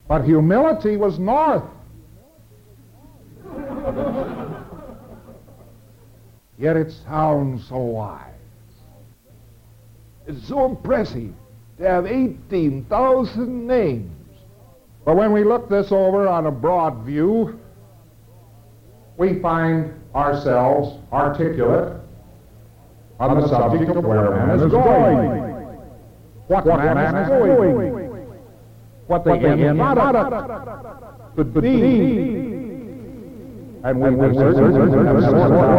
But humility was north. Yet it sounds so wise. It's so impressive to have 18,000 names. But when we look this over on a broad view, we find ourselves articulate on the subject of where man is going. What man is doing. What the end product could be. And we